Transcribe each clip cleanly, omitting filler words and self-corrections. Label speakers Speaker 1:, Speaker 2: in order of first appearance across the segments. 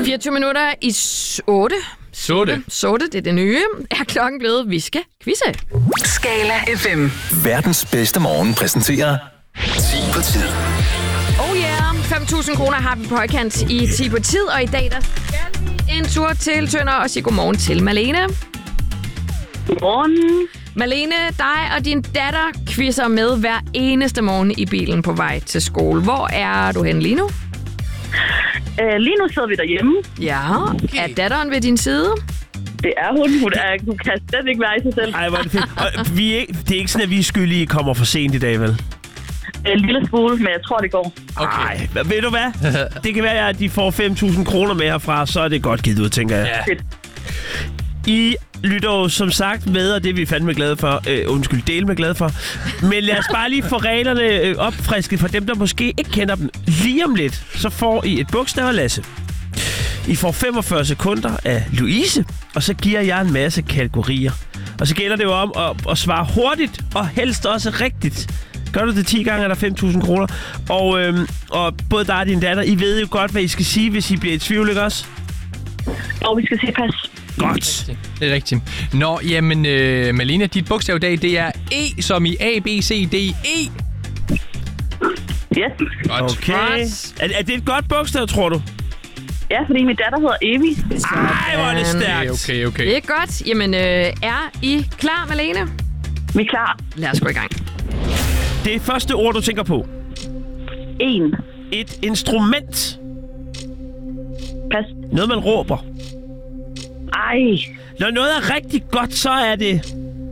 Speaker 1: 24 minutter i 8. Sorte, det er det nye. Er klokken blevet, vi skal quizze.
Speaker 2: Skala FM.
Speaker 3: Verdens bedste morgen præsenterer 10 på tid.
Speaker 1: Oh yeah, 5.000 kroner har vi på højkant i 10 på tid, og i dag der skal vi en tur til Tønder og sige godmorgen til Malene.
Speaker 4: Godmorgen.
Speaker 1: Malene, dig og din datter quizzer med hver eneste morgen i bilen på vej til skole. Hvor er du henne lige nu?
Speaker 4: Lige nu sidder vi derhjemme.
Speaker 1: Ja, okay. Er datteren ved din side?
Speaker 4: Det er hun kan slet ikke være i sig selv.
Speaker 5: Ej, hvor er det fedt. Og det er ikke sådan, at vi er skyldige kommer for sent i dag, vel?
Speaker 4: En lille smule, men jeg tror, det går.
Speaker 5: Okay. Ej, ved du hvad? Det kan være, at de får 5.000 kroner med herfra, så er det godt givet ud, tænker jeg.
Speaker 4: Ja.
Speaker 5: I lytter jo som sagt med, og det er vi fandme glade for. Del med glade for. Men lad os bare lige få reglerne opfrisket for dem, der måske ikke kender dem. Lige om lidt, så får I et bogstav af Lasse. I får 45 sekunder af Louise, og så giver jeg en masse kategorier. Og så gælder det jo om at svare hurtigt, og helst også rigtigt. Gør du det 10 gange, er der 5.000 kroner. Og både dig og din datter, I ved jo godt, hvad I skal sige, hvis I bliver i tvivl, ikke også?
Speaker 4: Og vi skal sige pas.
Speaker 5: Godt.
Speaker 6: Det er rigtigt. Nå, jamen, Malene, dit bogstav i dag, det er E, som i A, B, C, D, E.
Speaker 4: Yes.
Speaker 6: Godt.
Speaker 5: Okay. Er det et godt bogstav, tror du?
Speaker 4: Ja, fordi min datter hedder Evi.
Speaker 5: Ej, hvor er det stærkt.
Speaker 6: Okay.
Speaker 1: Det er godt. Jamen, er I klar, Malene?
Speaker 4: Vi er klar.
Speaker 1: Lad os gå i gang.
Speaker 5: Det er første ord, du tænker på.
Speaker 4: En.
Speaker 5: Et instrument.
Speaker 4: Pas.
Speaker 5: Noget, man råber.
Speaker 4: Ej.
Speaker 5: Når noget er rigtig godt, så er det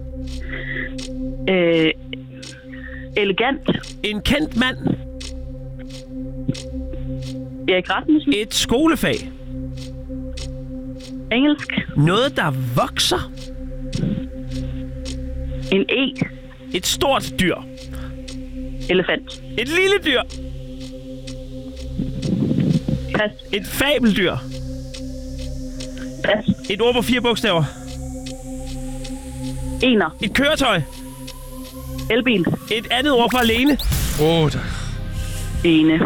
Speaker 4: Elegant.
Speaker 5: en kendt mand.
Speaker 4: Erik Rasmussen.
Speaker 5: Et skolefag.
Speaker 4: Engelsk.
Speaker 5: Noget, der vokser.
Speaker 4: En E.
Speaker 5: Et stort dyr.
Speaker 4: Elefant.
Speaker 5: Et lille dyr.
Speaker 4: Pas.
Speaker 5: Et fabeldyr.
Speaker 4: Pas.
Speaker 5: Et ord på 4 bogstaver.
Speaker 4: Ener.
Speaker 5: Et køretøj.
Speaker 4: Elbil.
Speaker 5: Et andet ord for alene.
Speaker 4: Ene.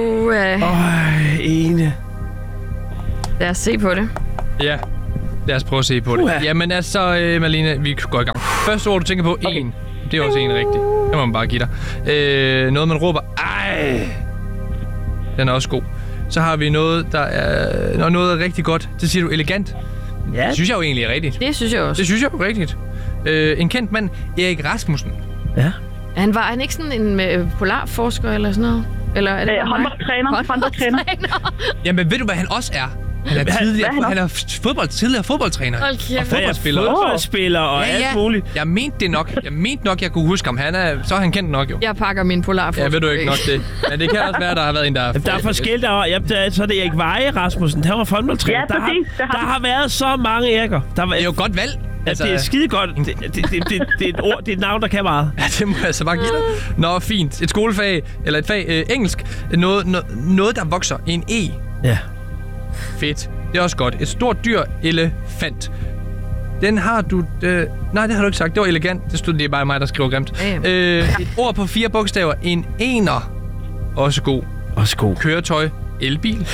Speaker 5: Ene.
Speaker 1: Lad os se på det.
Speaker 6: Ja, lad os prøve at se på det. Jamen altså, Malene, vi går i gang. Første ord, du tænker på, okay. En. Det er også en rigtig. Det må man bare give dig. Noget, man råber, ej. Den er også god. Så har vi noget, der er... Når noget er rigtig godt, så siger du elegant.
Speaker 5: Ja.
Speaker 6: Det synes jeg jo egentlig er rigtigt.
Speaker 1: Det synes jeg også.
Speaker 6: Det synes jeg jo er rigtigt. En kendt mand, Erik Rasmussen.
Speaker 5: Ja.
Speaker 1: Var han ikke sådan en polarforsker eller sådan noget? Eller er det
Speaker 4: håndboldtræner.
Speaker 6: Jamen, ved du, hvad han også er? Han er tidligere fodboldtræner.
Speaker 1: Hold kæft.
Speaker 6: Og fodboldspiller.
Speaker 5: Fodboldspiller og alt muligt.
Speaker 6: Jeg mente nok, jeg kunne huske ham. Så er han kendt nok jo.
Speaker 1: Jeg pakker min polarforsker.
Speaker 6: Ja, ved du ikke nok det. Men det kan også være, der har været en, der...
Speaker 5: Der er forskellige der. Så er det Erik Veje Rasmussen. Han var fodboldtræner.
Speaker 4: Ja,
Speaker 5: der har været så mange Eriker. Det
Speaker 6: er jo godt valg.
Speaker 5: Altså, det er skide godt. Det er et ord, det er et navn, der kan meget.
Speaker 6: Ja, det må jeg altså bare give dig. Nå, fint. Et skolefag, eller et fag engelsk. Noget, der vokser. En E.
Speaker 5: Ja.
Speaker 6: Fedt. Det er også godt. Et stort dyr, elefant. Den har du... nej, det har du ikke sagt. Det var elegant. Det er bare mig, der skriver grimt. Et ord på 4 bogstaver. En ener. Også god.
Speaker 5: Også god.
Speaker 6: Køretøj. Elbil.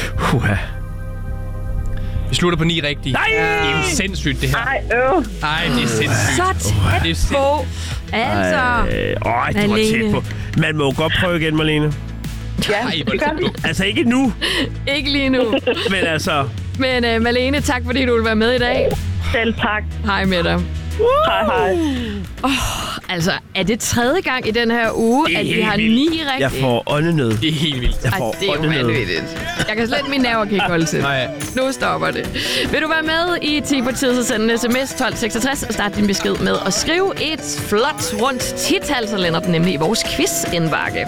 Speaker 6: Vi slutter på 9 rigtigt.
Speaker 5: Nej!
Speaker 6: Det er jo sindssygt, det her.
Speaker 4: Ej,
Speaker 6: det er sindssygt.
Speaker 1: Så tæt på. Altså.
Speaker 5: Det var tæt på. Man må godt prøve igen, Malene.
Speaker 4: Ja, det gør vi.
Speaker 5: Altså, ikke nu.
Speaker 1: Ikke lige nu.
Speaker 5: Men altså...
Speaker 1: Men Malene, tak fordi du vil være med i dag.
Speaker 4: Selv tak.
Speaker 1: Hej med dig.
Speaker 4: Hej.
Speaker 1: Altså, er det 3. gang i den her uge, at vi har 9 rigtigt?
Speaker 5: Jeg får åndenød.
Speaker 6: Det er helt vildt.
Speaker 5: Jeg får
Speaker 1: det er jo vanvittigt. Jeg kan slet mine nerver kan ikke holde til.
Speaker 6: Nej.
Speaker 1: Nu stopper det. Vil du være med i 10 på tid, så send en sms 1266 og start din besked med at skrive et flot rundt 10-tal, så lander den nemlig i vores quiz-indbakke.